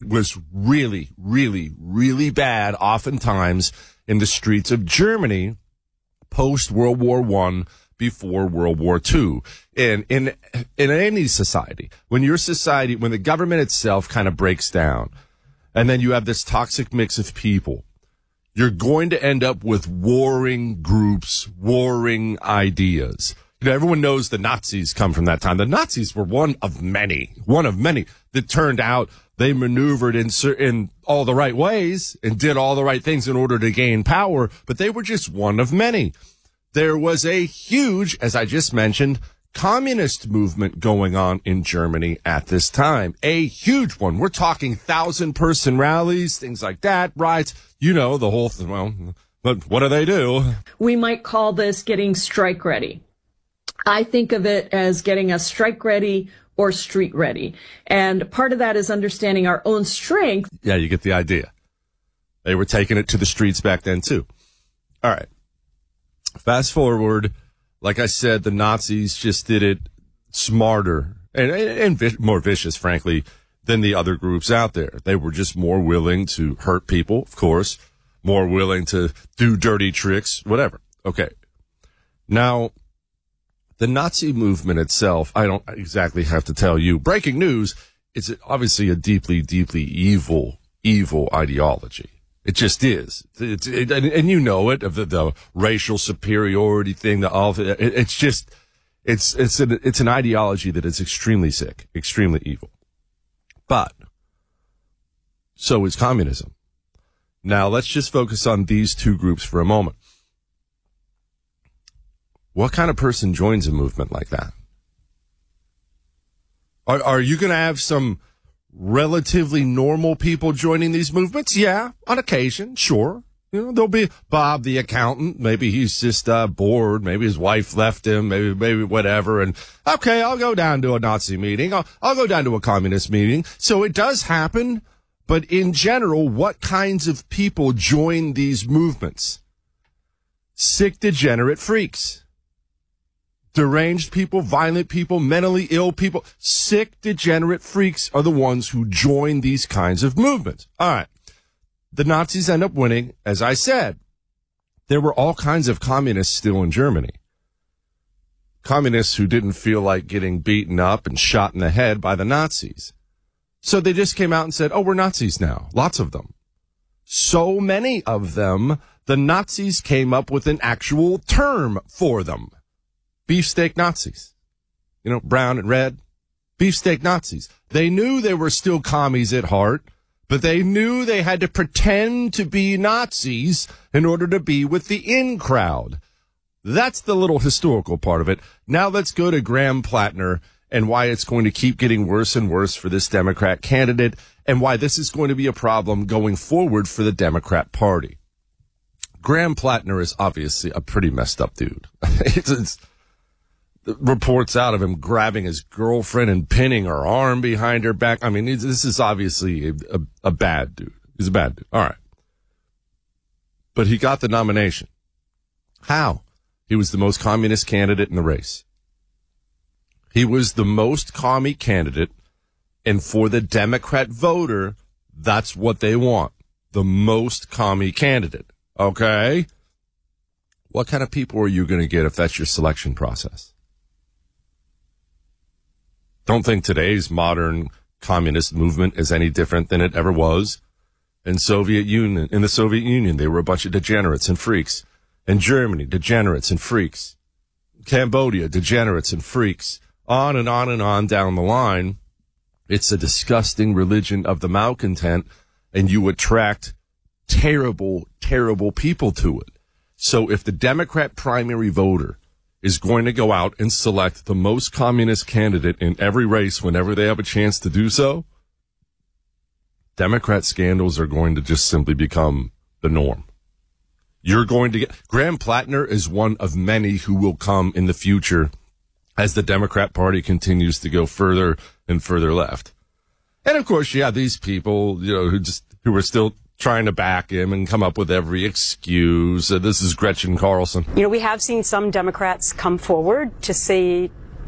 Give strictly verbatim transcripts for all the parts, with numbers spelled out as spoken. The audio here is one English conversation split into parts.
was really, really, really bad, oftentimes in the streets of Germany post-World War One, before World War Two. And in, in any society, when your society, when the government itself kind of breaks down, and then you have this toxic mix of people, you're going to end up with warring groups, warring ideas. You know, everyone knows the Nazis come from that time. The Nazis were one of many, one of many that turned out they maneuvered in, in all the right ways and did all the right things in order to gain power, but they were just one of many. There was a huge, as I just mentioned, communist movement going on in Germany at this time. A huge one. We're talking thousand-person rallies, things like that, riots. You know, the whole thing. Well, but what do they do? We might call this getting strike ready. I think of it as getting us strike ready or street ready. And part of that is understanding our own strength. Yeah, you get the idea. They were taking it to the streets back then, too. All right. Fast forward, like I said, the Nazis just did it smarter and, and vi- more vicious, frankly, than the other groups out there. They were just more willing to hurt people, of course, more willing to do dirty tricks, whatever. Okay. Now, the Nazi movement itself, I don't exactly have to tell you. Breaking news, it's obviously a deeply, deeply evil, evil ideology. It just is. It's, it, and, and you know it, of the, the racial superiority thing, the all. It, it's just, it's it's an it's an ideology that is extremely sick, extremely evil. But so is communism. Now let's just focus on these two groups for a moment. What kind of person joins a movement like that? Are are you going to have some relatively normal people joining these movements? Yeah, on occasion, sure. You know, there'll be Bob the accountant. Maybe he's just uh, bored. Maybe his wife left him. Maybe, maybe whatever. And okay, I'll go down to a Nazi meeting. I'll, I'll go down to a communist meeting. So it does happen. But in general, what kinds of people join these movements? Sick, degenerate freaks. Deranged people, violent people, mentally ill people, sick, degenerate freaks are the ones who join these kinds of movements. All right. The Nazis end up winning. As I said, there were all kinds of communists still in Germany. Communists who didn't feel like getting beaten up and shot in the head by the Nazis. So they just came out and said, oh, we're Nazis now. Lots of them. So many of them, the Nazis came up with an actual term for them. Beefsteak Nazis. You know, brown and red. Beefsteak Nazis. They knew they were still commies at heart, but they knew they had to pretend to be Nazis in order to be with the in crowd. That's the little historical part of it. Now let's go to Graham Plattner and why it's going to keep getting worse and worse for this Democrat candidate and why this is going to be a problem going forward for the Democrat Party. Graham Plattner is obviously a pretty messed up dude. it's, it's reports out of him grabbing his girlfriend and pinning her arm behind her back. I mean, this is obviously a, a, a bad dude. He's a bad dude. All right. But he got the nomination. How? He was the most communist candidate in the race. He was the most commie candidate, and for the Democrat voter, that's what they want. The most commie candidate. Okay? What kind of people are you going to get if that's your selection process? Don't think today's modern communist movement is any different than it ever was. In Soviet Union, in the Soviet Union, they were a bunch of degenerates and freaks. In Germany, degenerates and freaks. Cambodia, degenerates and freaks. On and on and on down the line. It's a disgusting religion of the malcontent, and you attract terrible, terrible people to it. So if the Democrat primary voter is going to go out and select the most communist candidate in every race whenever they have a chance to do so, Democrat scandals are going to just simply become the norm. You're going to get... Graham Plattner is one of many who will come in the future as the Democrat Party continues to go further and further left. And of course, yeah, these people, you know, who just who are still trying to back him and come up with every excuse. Uh, this is Gretchen Carlson. You know, we have seen some Democrats come forward to say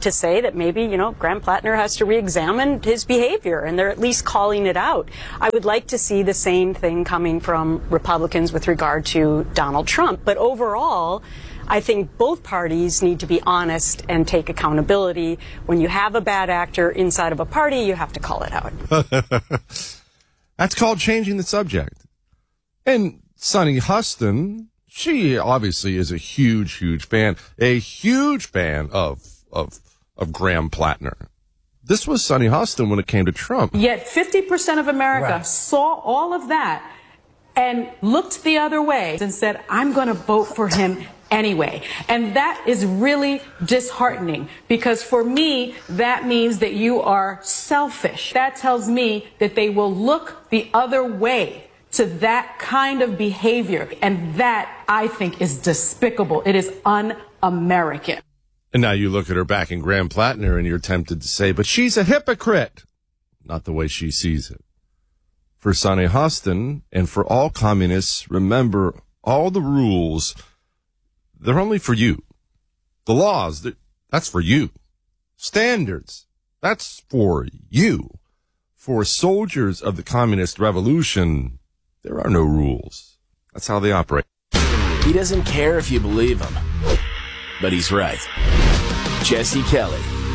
to say that maybe, you know, Graham Plattner has to re-examine his behavior, and they're at least calling it out. I would like to see the same thing coming from Republicans with regard to Donald Trump. But overall, I think both parties need to be honest and take accountability. When you have a bad actor inside of a party, you have to call it out. That's called changing the subject. And Sunny Huston, she obviously is a huge, huge fan, a huge fan of of of Graham Plattner. This was Sunny Huston when it came to Trump. Yet fifty percent of America Right. saw all of that and looked the other way and said, I'm going to vote for him anyway. And that is really disheartening, because for me, that means that you are selfish. That tells me that they will look the other way to that kind of behavior. And that, I think, is despicable. It is un-American. And now you look at her back in Graham Plattner and you're tempted to say, but she's a hypocrite. Not the way she sees it. For Sunny Huston and for all communists, remember, all the rules, they're only for you. The laws, that's for you. Standards, that's for you. For soldiers of the communist revolution, there are no rules. That's how they operate. He doesn't care if you believe him, but he's right. Jesse Kelly.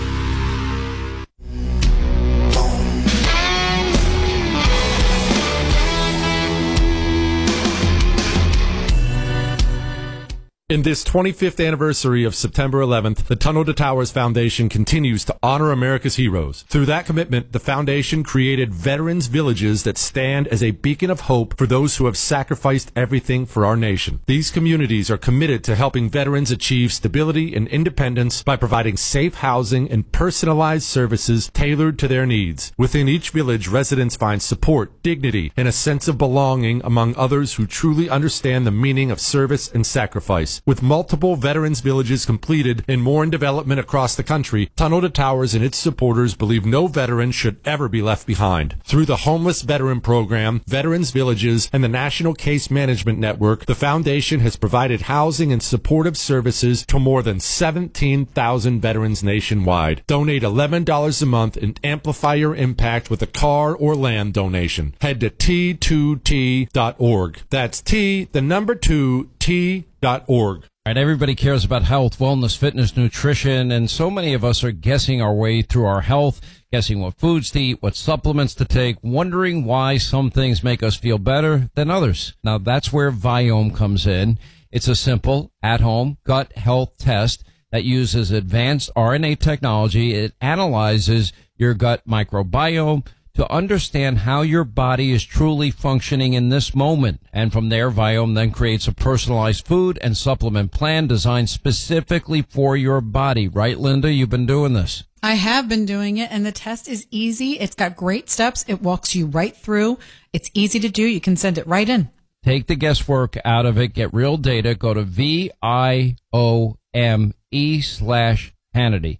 In this twenty-fifth anniversary of September eleventh, the Tunnel to Towers Foundation continues to honor America's heroes. Through that commitment, the foundation created veterans villages that stand as a beacon of hope for those who have sacrificed everything for our nation. These communities are committed to helping veterans achieve stability and independence by providing safe housing and personalized services tailored to their needs. Within each village, residents find support, dignity, and a sense of belonging among others who truly understand the meaning of service and sacrifice. With multiple veterans villages completed and more in development across the country, Tunnel to Towers and its supporters believe no veteran should ever be left behind. Through the Homeless Veteran Program, Veterans Villages, and the National Case Management Network, the foundation has provided housing and supportive services to more than seventeen thousand veterans nationwide. Donate eleven dollars a month and amplify your impact with a car or land donation. Head to T two T dot org. That's T, the number two, T dot org. Right, everybody cares about health, wellness, fitness, nutrition, and so many of us are guessing our way through our health, guessing what foods to eat, what supplements to take, wondering why some things make us feel better than others. Now, that's where Viome comes in. It's a simple, at-home gut health test that uses advanced R N A technology. It analyzes your gut microbiome to understand how your body is truly functioning in this moment. And from there, Viome then creates a personalized food and supplement plan designed specifically for your body. Right, Linda? You've been doing this. I have been doing it, and the test is easy. It's got great steps. It walks you right through. It's easy to do. You can send it right in. Take the guesswork out of it. Get real data. Go to V I O M E slash Hannity.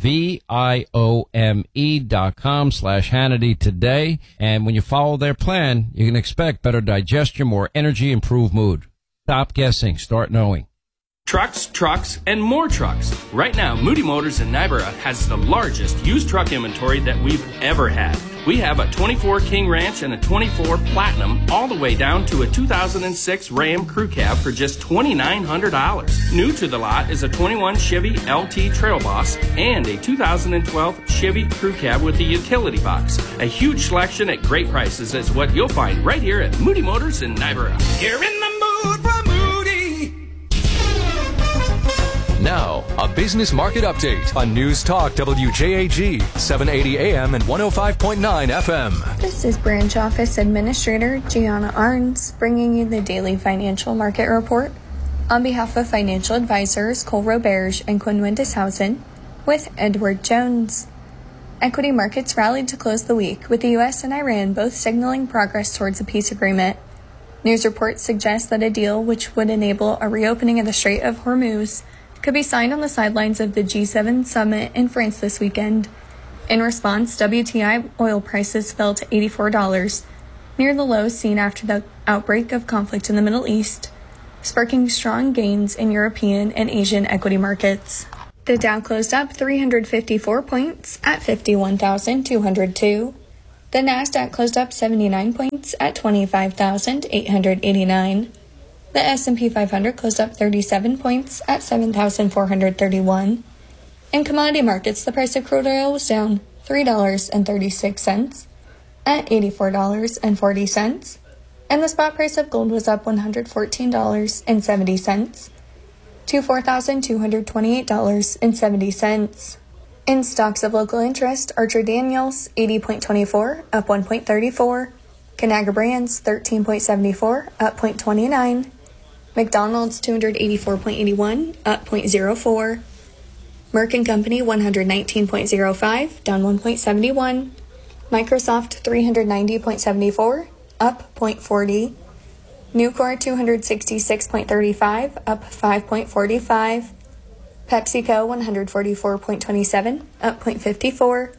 V I O M E dot com slash Hannity today. And when you follow their plan, you can expect better digestion, more energy, improved mood. Stop guessing. Start knowing. Trucks, trucks, and more trucks. Right now, Moody Motors in Niobrara has the largest used truck inventory that we've ever had. We have a twenty-four King Ranch and a twenty-four Platinum, all the way down to a two thousand six Ram Crew Cab for just twenty-nine hundred dollars. New to the lot is a twenty-one Chevy L T Trail Boss and a two thousand twelve Chevy Crew Cab with a utility box. A huge selection at great prices is what you'll find right here at Moody Motors in Niobrara. You're in the mood for Moody. Now, a business market update on News Talk W J A G, seven eighty A M and one oh five point nine F M. This is Branch Office Administrator Gianna Arns bringing you the daily financial market report on behalf of financial advisors Cole Roberge and Quinn Windishausen with Edward Jones. Equity markets rallied to close the week, with the U S and Iran both signaling progress towards a peace agreement. News reports suggest that a deal which would enable a reopening of the Strait of Hormuz could be signed on the sidelines of the G seven summit in France this weekend. In response, W T I oil prices fell to eighty-four dollars, near the lows seen after the outbreak of conflict in the Middle East, sparking strong gains in European and Asian equity markets. The Dow closed up three hundred fifty-four points at fifty-one thousand two hundred two. The Nasdaq closed up seventy-nine points at twenty-five thousand eight hundred eighty-nine. The S and P five hundred closed up thirty-seven points at seven thousand four hundred thirty-one. In commodity markets, the price of crude oil was down three dollars and thirty-six cents at eighty-four dollars and forty cents, and the spot price of gold was up one hundred fourteen dollars and seventy cents to four thousand two hundred twenty-eight dollars and seventy cents. In stocks of local interest, Archer Daniels eighty point two four, up one point three four, Conagra Brands thirteen point seven four, up zero point two nine, McDonald's two hundred eighty-four point eight one, up zero point zero four, Merck and Company one hundred nineteen point zero five, down one point seven one, Microsoft three hundred ninety point seven four, up zero point four zero, Nucor two hundred sixty-six point three five, up five point four five, PepsiCo one hundred forty-four point two seven, up zero point five four,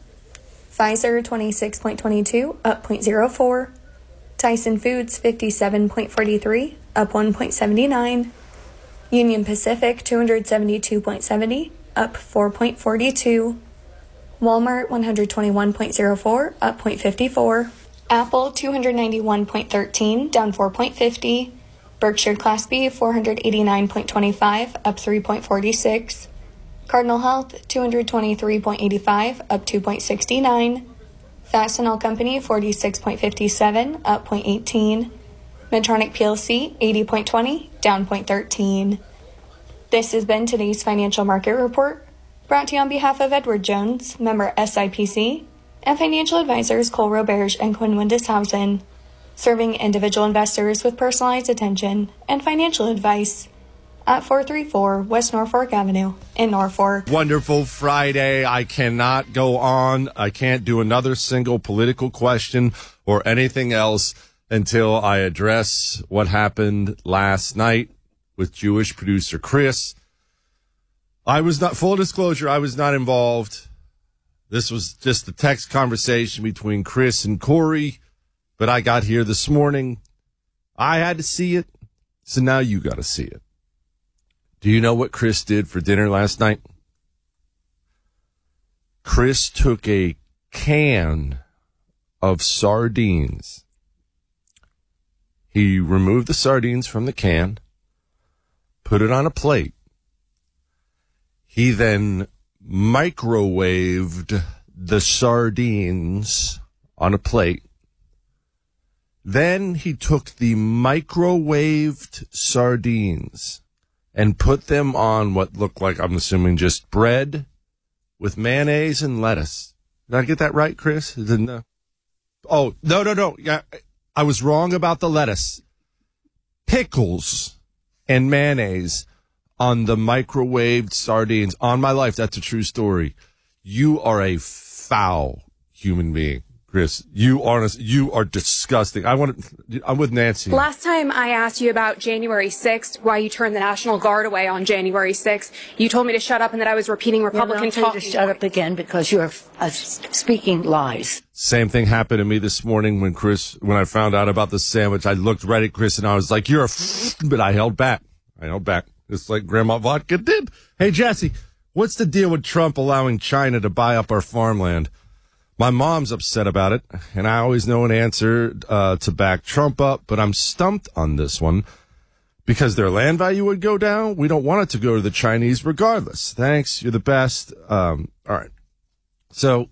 Pfizer twenty-six point two two, up zero point zero four, Tyson Foods fifty-seven point four three, up one point seven nine, Union Pacific two hundred seventy-two point seven zero, up four point four two, Walmart one hundred twenty-one point zero four, up zero point five four, Apple two hundred ninety-one point one three, down four point five zero, Berkshire Class B four hundred eighty-nine point two five, up three point four six, Cardinal Health two hundred twenty-three point eight five, up two point six nine, Fastenal Company forty-six point five seven, up zero point one eight, Medtronic P L C eighty point two zero, down zero point one three. This has been today's financial market report, brought to you on behalf of Edward Jones, member S I P C, and financial advisors Cole Roberge and Quinn Windishausen, serving individual investors with personalized attention and financial advice at four three four West Norfolk Avenue in Norfolk. Wonderful Friday. I cannot go on. I can't do another single political question or anything else until I address what happened last night with Jewish producer Chris. I was not, full disclosure, I was not involved. This was just a text conversation between Chris and Corey, but I got here this morning. I had to see it, so now you got to see it. Do you know what Chris did for dinner last night? Chris took a can of sardines. He removed the sardines from the can, put it on a plate. He then microwaved the sardines on a plate. Then he took the microwaved sardines and put them on what looked like, I'm assuming, just bread with mayonnaise and lettuce. Did I get that right, Chris? Didn't, uh, oh, no, no, no. Yeah, I was wrong about the lettuce. Pickles and mayonnaise on the microwaved sardines. On my life, that's a true story. You are a foul human being, Chris. You are you are disgusting. I want to, I'm with Nancy. Last time I asked you about January sixth, why you turned the National Guard away on January sixth, you told me to shut up and that I was repeating Republican talking. talk. To shut up again because you're uh, speaking lies. Same thing happened to me this morning when Chris, when I found out about the sandwich. I looked right at Chris and I was like, "You're a," f-, but I held back. I held back, just like Grandma Vodka did. Hey, Jesse, what's the deal with Trump allowing China to buy up our farmland? My mom's upset about it, and I always know an answer uh, to back Trump up, but I'm stumped on this one because their land value would go down. We don't want it to go to the Chinese regardless. Thanks. You're the best. Um, all right. So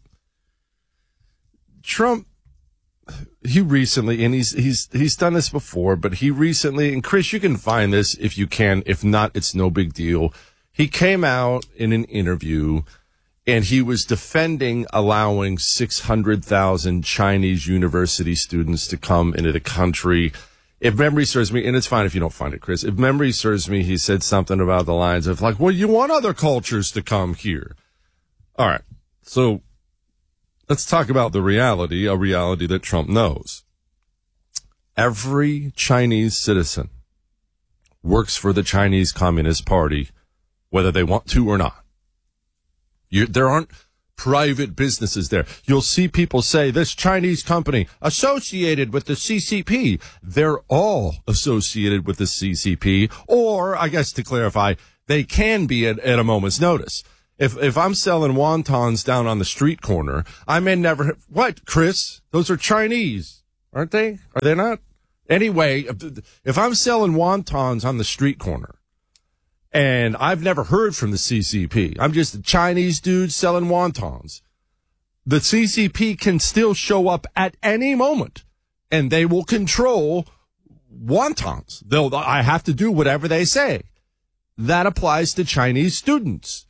Trump, he recently, and he's he's he's done this before, but he recently, and Chris, you can find this if you can. If not, it's no big deal. He came out in an interview and he was defending allowing six hundred thousand Chinese university students to come into the country. If memory serves me, and it's fine if you don't find it, Chris, if memory serves me, he said something about the lines of like, well, you want other cultures to come here. All right. So let's talk about the reality, a reality that Trump knows. Every Chinese citizen works for the Chinese Communist Party, whether they want to or not. You, there aren't private businesses there. You'll see people say this Chinese company associated with the C C P. They're all associated with the C C P, or I guess to clarify, they can be at, at a moment's notice. If if I'm selling wontons down on the street corner, I may never. What, Chris? Those are Chinese, aren't they? Are they not? Anyway, if I'm selling wontons on the street corner, and I've never heard from the C C P, I'm just a Chinese dude selling wontons, the C C P can still show up at any moment, and they will control wontons. They'll. I have to do whatever they say. That applies to Chinese students.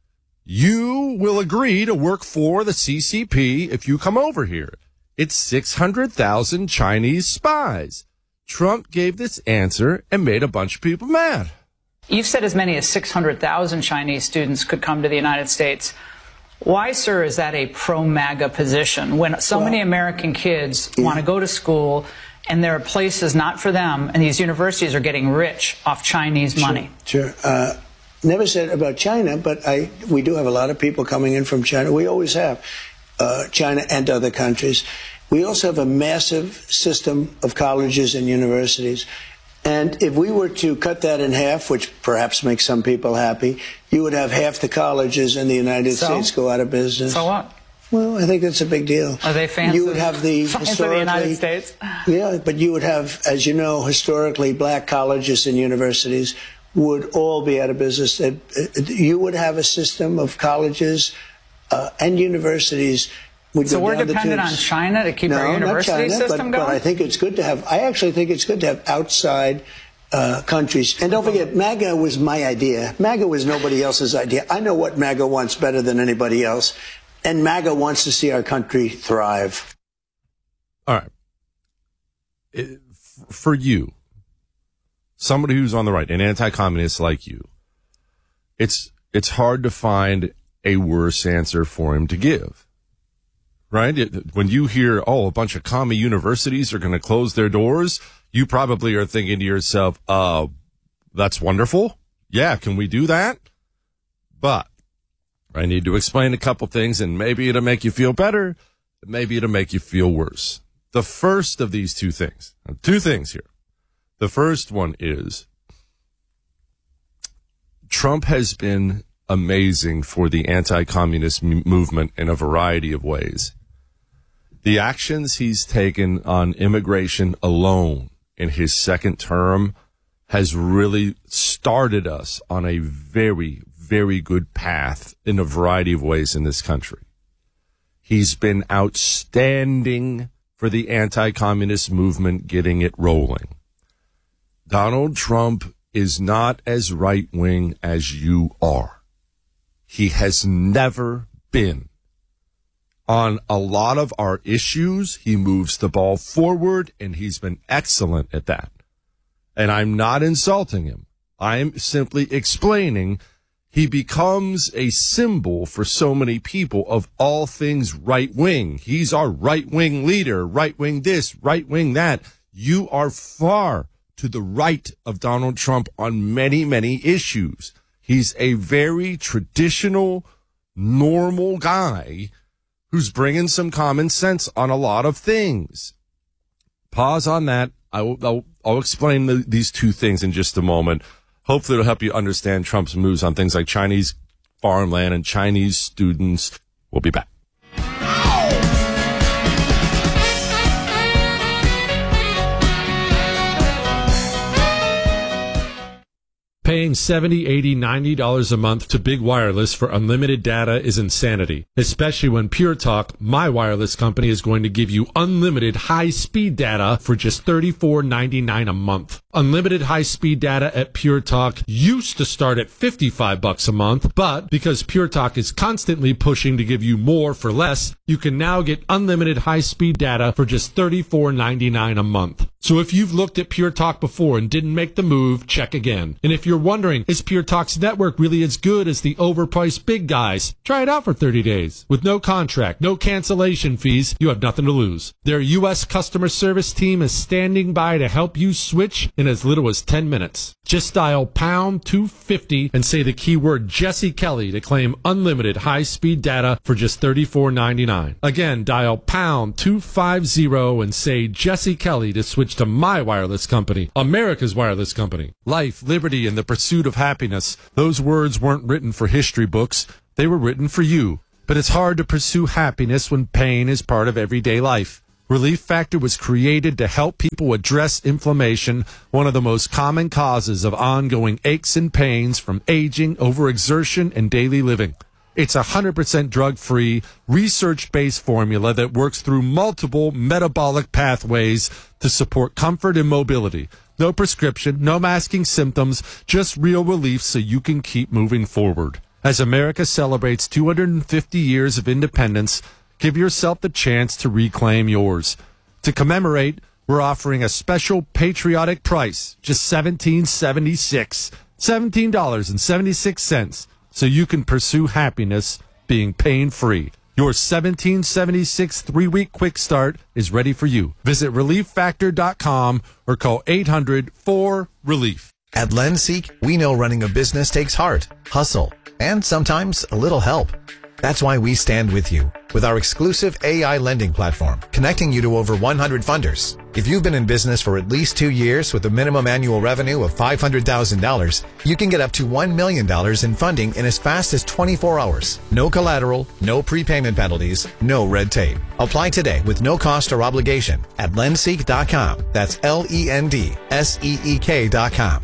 You will agree to work for the C C P if you come over here. It's six hundred thousand Chinese spies. Trump gave this answer and made a bunch of people mad. You've said as many as six hundred thousand Chinese students could come to the United States. Why, sir, is that a pro-MAGA position when so well, many American kids yeah. want to go to school and there are places not for them and these universities are getting rich off Chinese sure, money? Sure. Uh, never said about China, but I we do have a lot of people coming in from China. We always have uh, China and other countries. We also have a massive system of colleges and universities. And if we were to cut that in half, which perhaps makes some people happy, you would have half the colleges in the United so? States go out of business. So what? Well, I think that's a big deal. Are they fans You would of, have the fans historically, of the United States? Yeah, but you would have, as you know, historically black colleges and universities would all be out of business. You would have a system of colleges uh, and universities. So we're dependent on China to keep no, our university not China, system but, going? But I think it's good to have, I actually think it's good to have outside uh, countries. And don't forget, MAGA was my idea. MAGA was nobody else's idea. I know what MAGA wants better than anybody else. And MAGA wants to see our country thrive. All right. It, for you, somebody who's on the right, an anti-communist like you, it's it's hard to find a worse answer for him to give. Right? It, when you hear, oh, a bunch of commie universities are going to close their doors, you probably are thinking to yourself, uh, that's wonderful. Yeah, can we do that? But I need to explain a couple things, and maybe it'll make you feel better. Maybe it'll make you feel worse. The first of these two things, two things here. The first one is Trump has been amazing for the anti-communist m- movement in a variety of ways. The actions he's taken on immigration alone in his second term has really started us on a very, very good path in a variety of ways in this country. He's been outstanding for the anti-communist movement getting it rolling. Donald Trump is not as right-wing as you are. He has never been. On a lot of our issues, he moves the ball forward, and he's been excellent at that. And I'm not insulting him. I'm simply explaining he becomes a symbol for so many people of all things right-wing. He's our right-wing leader, right-wing this, right-wing that. You are far to the right of Donald Trump on many, many issues. He's a very traditional, normal guy who's bringing some common sense on a lot of things. Pause on that. I will, I'll, I'll explain the, these two things in just a moment. Hopefully it'll help you understand Trump's moves on things like Chinese farmland and Chinese students. We'll be back. Paying seventy dollars, eighty dollars, ninety dollars a month to Big Wireless for unlimited data is insanity, especially when Pure Talk, my wireless company, is going to give you unlimited high-speed data for just thirty-four ninety-nine a month. Unlimited high-speed data at Pure Talk used to start at fifty-five bucks a month, but because Pure Talk is constantly pushing to give you more for less, you can now get unlimited high-speed data for just thirty-four ninety-nine a month. So if you've looked at Pure Talk before and didn't make the move, check again. And if you're wondering, is Pure Talk's network really as good as the overpriced big guys? Try it out for thirty days. With no contract, no cancellation fees, you have nothing to lose. Their U S customer service team is standing by to help you switch in as little as ten minutes. Just dial pound two fifty and say the keyword Jesse Kelly to claim unlimited high-speed data for just thirty-four ninety-nine. Again, dial pound two fifty and say Jesse Kelly to switch to my wireless company, America's wireless company. Life, liberty, and the pursuit of happiness. Those words weren't written for history books. They were written for you. But it's hard to pursue happiness when pain is part of everyday life. Relief Factor was created to help people address inflammation, one of the most common causes of ongoing aches and pains from aging, overexertion, and daily living. It's a one hundred percent drug-free, research-based formula that works through multiple metabolic pathways to support comfort and mobility. No prescription, no masking symptoms, just real relief so you can keep moving forward. As America celebrates two hundred fifty years of independence, give yourself the chance to reclaim yours. To commemorate, we're offering a special patriotic price, just seventeen dollars and seventy-six cents, seventeen dollars and seventy-six cents, so you can pursue happiness being pain-free. Your seventeen dollars and seventy-six cents three-week quick start is ready for you. Visit relief factor dot com or call eight hundred four relief. At LendSeek, we know running a business takes heart, hustle, and sometimes a little help. That's why we stand with you with our exclusive A I lending platform, connecting you to over one hundred funders. If you've been in business for at least two years with a minimum annual revenue of five hundred thousand dollars, you can get up to one million dollars in funding in as fast as twenty-four hours. No collateral, no prepayment penalties, no red tape. Apply today with no cost or obligation at lendseek dot com. That's L E N D S E E K dot com.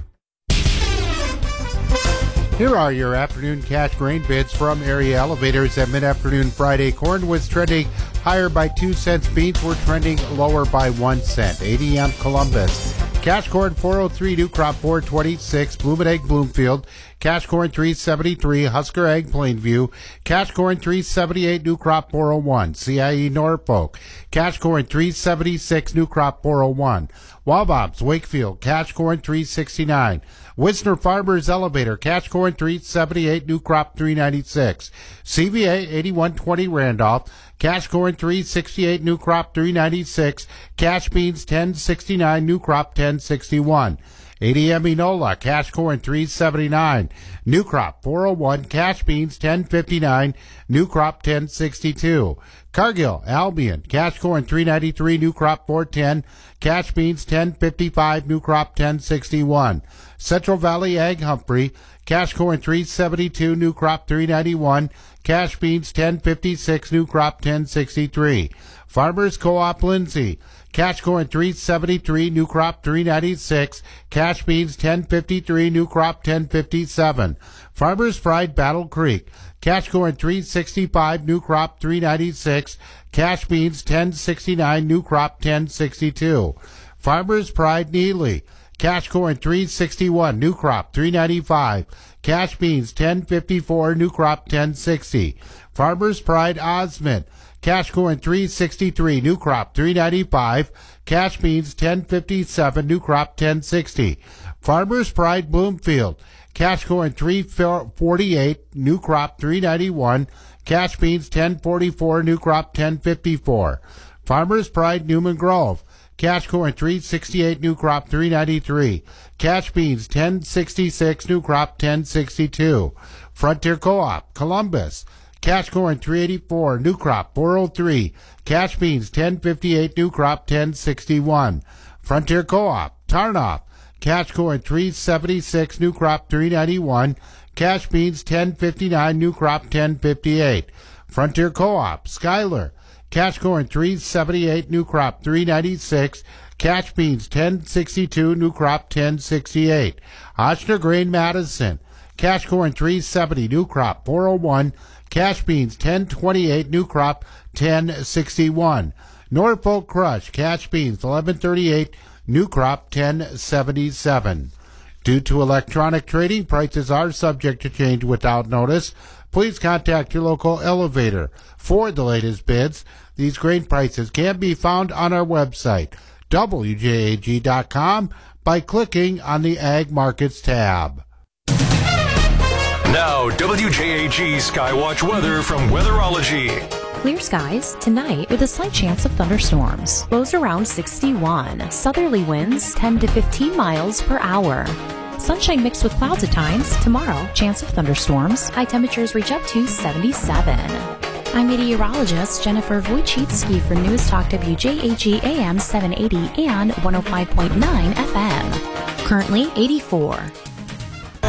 Here are your afternoon cash grain bids from Area Elevators at mid-afternoon Friday. Corn was trending higher by two cents. Beans were trending lower by one cent. A D M Columbus. Cash corn four oh three, new crop four twenty-six. Blooming Egg Bloomfield. Cash corn three seventy-three. Husker Egg Plainview. Cash corn three seventy-eight, new crop four oh one. C I E Norfolk. Cash corn three seventy-six, new crop four oh one. Wabobs Wakefield. Cash corn three sixty-nine. Wisner Farmers Elevator, cash corn three seventy-eight, new crop three ninety-six. C V A eighty-one twenty Randolph, cash corn three sixty-eight, new crop three ninety-six. Cash beans ten sixty-nine, new crop ten sixty-one. A D M Enola, cash corn three seventy-nine, new crop four oh one. Cash beans ten fifty-nine, new crop ten sixty-two. Cargill Albion, cash corn three ninety-three, new crop four ten. Cash beans ten fifty-five, new crop ten sixty-one. Central Valley Ag Humphrey, cash corn three seventy-two, new crop three ninety-one. Cash beans ten fifty-six, new crop ten sixty-three. Farmers Co-op Lindsay, cash corn three seventy-three, new crop three ninety-six. Cash beans ten fifty-three, new crop ten fifty-seven. Farmers Pride Battle Creek, cash corn three sixty-five, new crop three ninety-six. Cash beans ten sixty-nine, new crop ten sixty-two. Farmers Pride Neely, cash corn three sixty-one, new crop three ninety-five. Cash beans ten fifty-four, new crop ten sixty. Farmers Pride Osmond, cash corn three sixty-three, new crop three ninety-five. Cash beans ten fifty-seven, new crop ten sixty. Farmers Pride Bloomfield, cash corn three forty-eight, new crop three ninety-one. Cash beans ten forty-four, new crop ten fifty-four. Farmers Pride Newman Grove, cash corn three sixty-eight, new crop three ninety-three. Cash beans ten sixty-six, new crop ten sixty-two. Frontier Co-op Columbus, cash corn three eighty-four, new crop four oh three. Cash beans ten fifty-eight, new crop ten sixty-one. Frontier Co-op Tarnoff, cash corn three seventy-six, new crop three ninety-one. Cash beans ten fifty-nine, new crop ten fifty-eight. Frontier Co-op Schuyler, cash corn three seventy-eight, new crop three ninety-six. Cash beans ten sixty-two, new crop ten sixty-eight. Ochsner Grain Madison, cash corn three seventy, new crop four oh one. Cash beans ten twenty-eight, new crop ten sixty-one. Norfolk Crush, cash beans eleven thirty-eight, new crop ten seventy-seven. Due to electronic trading, prices are subject to change without notice. Please contact your local elevator for the latest bids. These grain prices can be found on our website, W J A G dot com, by clicking on the Ag Markets tab. Now, W J A G Skywatch weather from Weatherology. Clear skies tonight with a slight chance of thunderstorms. Lows around sixty-one. Southerly winds ten to fifteen miles per hour. Sunshine mixed with clouds at times. Tomorrow, chance of thunderstorms. High temperatures reach up to seventy-seven. I'm meteorologist Jennifer Wojcicki for News Talk W J A G A M seven eighty and one oh five point nine F M. Currently eighty-four.